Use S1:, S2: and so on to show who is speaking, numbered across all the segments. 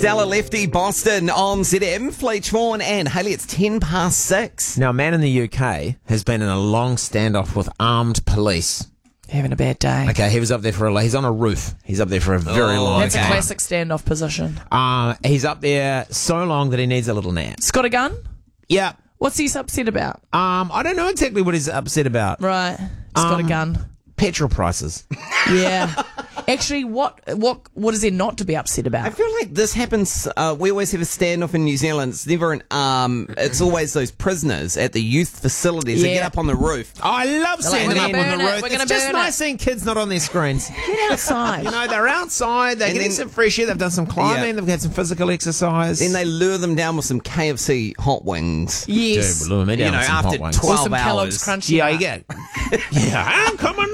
S1: Della Lefty, Boston on ZM. Fleet Vaughan and Hayley, it's 6:10.
S2: Now, a man in the UK has been in a long standoff with armed police.
S3: Having a bad day.
S2: Okay, he was up there he's on a roof. He's up there for a very long
S3: That's
S2: time.
S3: a classic standoff position.
S2: He's up there so long that he needs a little nap.
S3: He's got a gun?
S2: Yeah.
S3: What's he upset about?
S2: I don't know exactly what he's upset about.
S3: Right. He's got a gun.
S2: Petrol prices.
S3: Yeah. Actually, what is there not to be upset
S1: I
S3: about?
S1: feel like this happens. We always have a standoff in New Zealand. It's never it's always those prisoners at the youth facilities that
S3: Yeah.
S1: get up on the roof.
S2: Oh, I love seeing
S3: "We're
S2: them
S3: gonna
S2: up on
S3: burn
S2: the
S3: it,
S2: roof.
S3: we're gonna
S2: It's just
S3: burn
S2: nice
S3: it."
S2: seeing kids not on their screens.
S3: Get outside.
S2: You know, they're outside, they're
S1: And
S2: getting
S1: then-
S2: some fresh air, they've done some climbing,
S1: Yeah.
S2: they've had some physical exercise.
S1: Then they lure them down with some KFC hot wings.
S3: Yes.
S2: Dude, lure me down
S1: You know,
S2: with some
S1: after
S2: hot wings.
S1: 12
S3: Or some Kellogg's
S1: hours.
S3: Crunchy.
S2: Yeah,
S3: Nut.
S2: you get. Yeah, I'm coming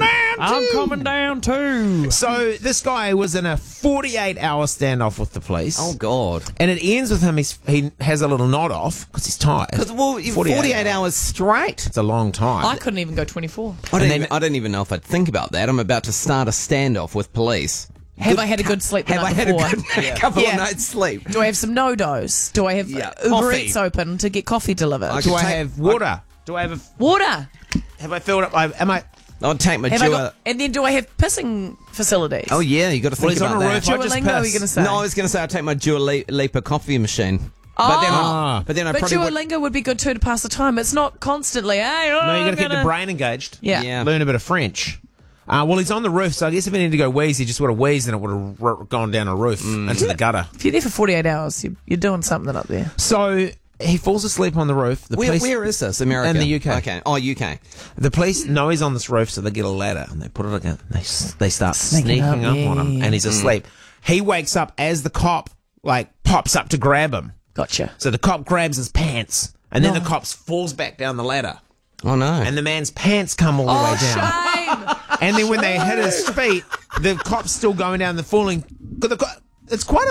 S2: down
S3: down too.
S2: So this guy was in a 48-hour standoff with the police.
S1: Oh, God.
S2: And it ends with him, he has a little nod off because he's tired.
S1: Because, well, 48 hours straight.
S2: It's a long time.
S3: I couldn't even go 24.
S1: I don't even know if I'd think about that. I'm about to start a standoff with police.
S3: Have I had a good sleep the
S1: Have I
S3: night
S1: had a
S3: before?
S1: good couple
S3: Yeah.
S1: of nights sleep?
S3: Do I have some no-dos? Do I have
S1: Yeah.
S3: Uber
S1: Coffee.
S3: Eats open to get coffee delivered?
S1: I
S2: Do
S1: could
S2: I
S1: take-
S2: have water? Do I have
S3: Water?
S2: have I filled up? Am I?
S1: I'd take my
S3: Have I
S1: Dua.
S3: got, and then do I have pissing facilities?
S1: Oh, yeah, you got to
S2: Well,
S1: think
S2: he's on
S1: about
S2: a
S1: that.
S2: roof. I just
S3: Duolingo, are you
S2: piss.
S3: going to say?
S1: No, I was going to say I'd take my Dua Lipa coffee machine.
S3: Oh.
S1: But then I
S3: But
S1: probably would.
S3: Duolingo would be good too to pass the time. It's not constantly, hey,
S2: No, you got to keep the brain engaged.
S3: Yeah.
S1: Yeah.
S2: Learn a bit of French. Well, he's on the roof, so I guess if he needed to go wheeze, he just would have wheezed and it would have gone down a roof into the gutter.
S3: If you're there for 48 hours, you're doing something up there.
S2: So he falls asleep on the roof. The police,
S1: Where is this? America?
S2: In the UK.
S1: Okay. Oh, UK.
S2: The police know he's on this roof, so they get a ladder and they put it again. They start
S3: Sneaking
S2: sneaking
S3: up,
S2: up
S3: yeah,
S2: on him,
S3: yeah.
S2: and he's asleep. He wakes up as the cop pops up to grab him.
S3: Gotcha.
S2: So the cop grabs his pants, and then
S3: No.
S2: the cop falls back down the ladder,
S1: Oh, no.
S2: and the man's pants come all the way down.
S3: Shame!
S2: And then when they hit his feet, the cop's still going down the falling. It's quite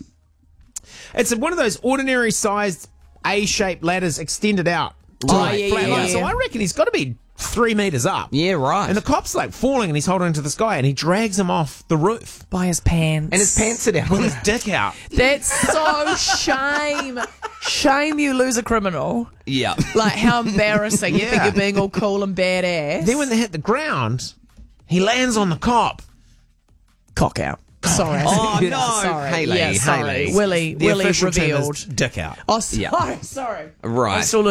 S2: it's one of those ordinary sized A-shaped ladders extended out. To
S3: Oh, yeah,
S2: flat
S3: yeah,
S2: line.
S3: yeah.
S2: So I reckon he's got to be 3 meters up.
S1: Yeah, right.
S2: And the cop's falling and he's holding into the sky and he drags him off the roof
S3: By his pants.
S1: And his pants are down.
S2: with his dick out.
S3: That's so shame. Shame you lose a criminal.
S1: Yeah.
S3: Like, how embarrassing. You think
S2: Yeah.
S3: you're being all cool and badass.
S2: Then when they hit the ground, he lands on the cop.
S3: Cock out. Sorry.
S1: Oh, no.
S3: Sorry.
S1: Hayley,
S3: Yeah, sorry.
S1: Hayley.
S3: Willie
S2: The official term is
S3: revealed.
S2: dick out.
S3: Oh, sorry.
S1: Yeah.
S3: Sorry.
S1: Right.
S3: I'm still